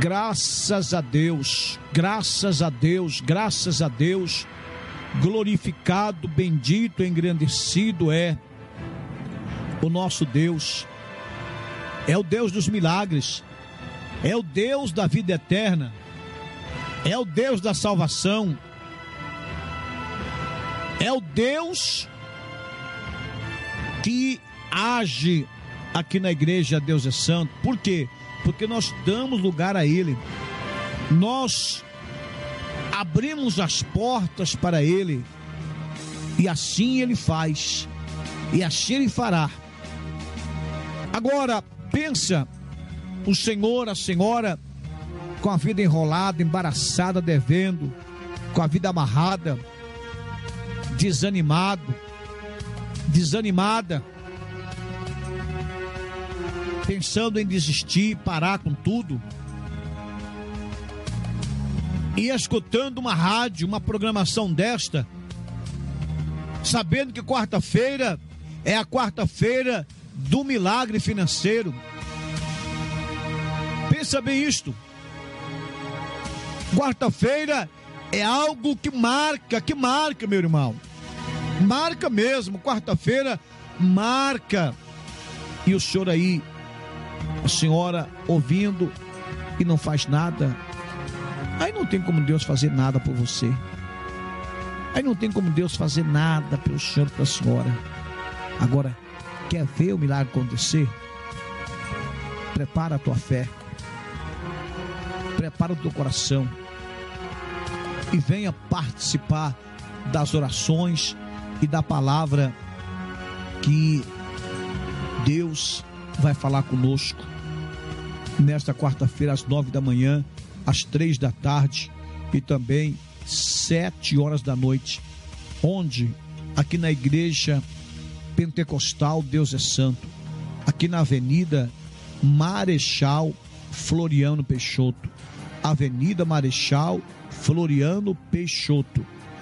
Graças a Deus, graças a Deus, graças a Deus. Glorificado, bendito, engrandecido é o nosso Deus. É o Deus dos milagres, é o Deus da vida eterna, é o Deus da salvação, é o Deus que age aqui na igreja. Deus é santo. Por quê? Porque nós damos lugar a Ele, nós abrimos as portas para Ele, e assim Ele faz, e assim Ele fará. Agora, pensa o senhor, a senhora, com a vida enrolada, embaraçada, devendo, com a vida amarrada, desanimada, pensando em desistir, parar com tudo, e escutando uma rádio, uma programação desta, sabendo que quarta-feira é a quarta-feira do milagre financeiro. Pensa bem isto. Quarta-feira é algo que marca, meu irmão. Marca mesmo, quarta-feira marca. E o senhor aí, a senhora ouvindo e não faz nada. Aí não tem como Deus fazer nada por você. Aí não tem como Deus fazer nada pelo senhor, pela senhora. Agora, quer ver o milagre acontecer? Prepara a tua fé, prepara o teu coração e venha participar das orações e da palavra que Deus vai falar conosco nesta quarta-feira, às 9 da manhã, às 3 da tarde e também 7 horas da noite, onde? Aqui na igreja Pentecostal Deus é Santo, aqui na Avenida Marechal Floriano Peixoto, Avenida Marechal Floriano Peixoto,